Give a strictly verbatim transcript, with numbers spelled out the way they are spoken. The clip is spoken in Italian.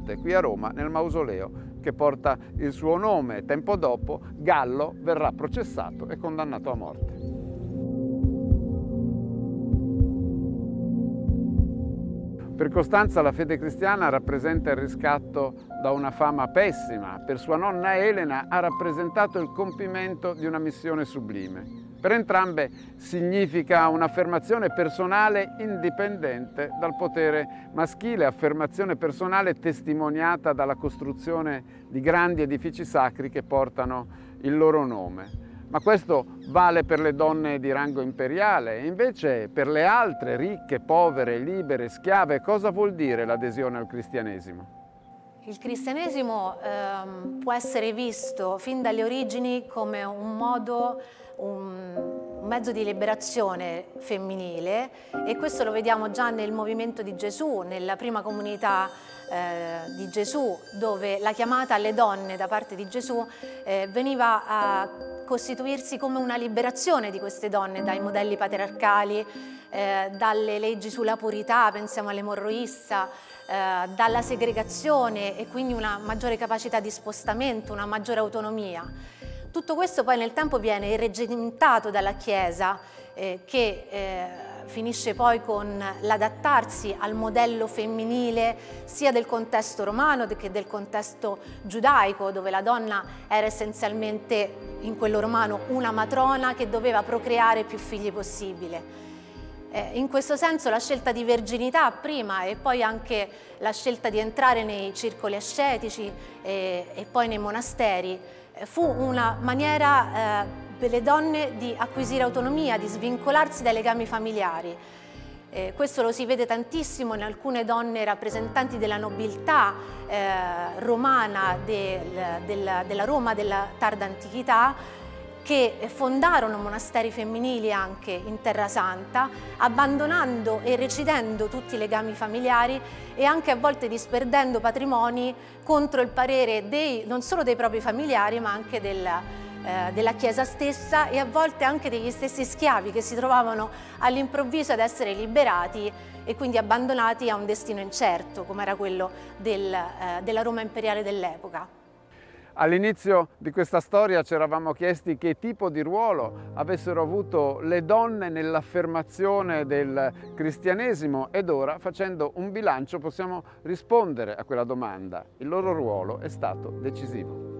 morte qui a Roma nel mausoleo che porta il suo nome. Tempo dopo Gallo verrà processato e condannato a morte. Per Costanza la fede cristiana rappresenta il riscatto da una fama pessima. Per sua nonna Elena ha rappresentato il compimento di una missione sublime. Per entrambe significa un'affermazione personale indipendente dal potere maschile, affermazione personale testimoniata dalla costruzione di grandi edifici sacri che portano il loro nome. Ma questo vale per le donne di rango imperiale, e invece per le altre, ricche, povere, libere, schiave, cosa vuol dire l'adesione al cristianesimo? Il cristianesimo ehm, può essere visto fin dalle origini come un modo, un mezzo di liberazione femminile, e questo lo vediamo già nel movimento di Gesù, nella prima comunità eh, di Gesù, dove la chiamata alle donne da parte di Gesù eh, veniva a costituirsi come una liberazione di queste donne dai modelli patriarcali, eh, dalle leggi sulla purità, pensiamo all'emorroissa, eh, dalla segregazione, e quindi una maggiore capacità di spostamento, una maggiore autonomia. Tutto questo poi nel tempo viene irregimentato dalla Chiesa, eh, che eh, finisce poi con l'adattarsi al modello femminile sia del contesto romano che del contesto giudaico, dove la donna era essenzialmente in quello romano una matrona che doveva procreare più figli possibile. Eh, in questo senso la scelta di verginità prima, e poi anche la scelta di entrare nei circoli ascetici e, e poi nei monasteri eh, fu una maniera eh, per le donne di acquisire autonomia, di svincolarsi dai legami familiari. Eh, questo lo si vede tantissimo in alcune donne rappresentanti della nobiltà eh, romana del, del, della Roma della tarda antichità, che fondarono monasteri femminili anche in Terra Santa, abbandonando e recidendo tutti i legami familiari e anche a volte disperdendo patrimoni contro il parere dei, non solo dei propri familiari, ma anche del, eh, della Chiesa stessa, e a volte anche degli stessi schiavi che si trovavano all'improvviso ad essere liberati e quindi abbandonati a un destino incerto, come era quello del, eh, della Roma imperiale dell'epoca. All'inizio di questa storia ci eravamo chiesti che tipo di ruolo avessero avuto le donne nell'affermazione del cristianesimo, ed ora, facendo un bilancio, possiamo rispondere a quella domanda. Il loro ruolo è stato decisivo.